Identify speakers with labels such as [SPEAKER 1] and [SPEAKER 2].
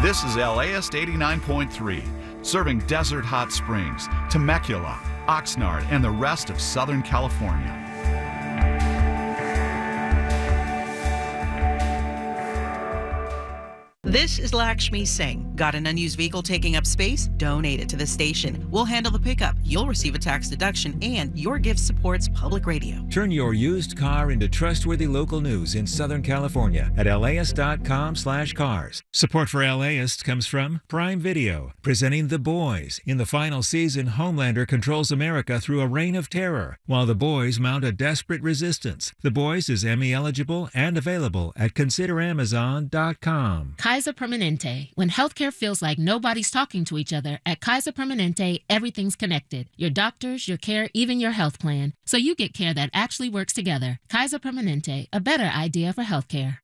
[SPEAKER 1] This is LAist 89.3, serving Desert Hot Springs, Temecula, Oxnard, and the rest of Southern California.
[SPEAKER 2] This is Lakshmi Singh. Got an unused vehicle taking up space? Donate it to the station. We'll handle the pickup. You'll receive a tax deduction, and your gift supports public radio.
[SPEAKER 3] Turn your used car into trustworthy local news in Southern California at laist.com/cars. Support for LAist comes from Prime Video, presenting The Boys. In the final season, Homelander controls America through a reign of terror, while the boys mount a desperate resistance. The Boys is Emmy eligible and available at consideramazon.com.
[SPEAKER 4] Kaiser Permanente. When healthcare feels like nobody's talking to each other, at Kaiser Permanente, everything's connected. Your doctors, your care, even your health plan. So you get care that actually works together. Kaiser Permanente, a better idea for healthcare.